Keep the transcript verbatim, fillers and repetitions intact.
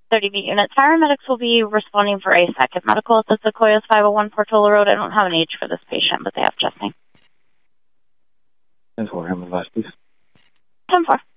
thirty B units. Paramedics will be responding for A S E C. If medical at the Sequoias five oh one Portola Road, I don't have an age for this patient, but they have chesting. ten four, how many last, please? ten four.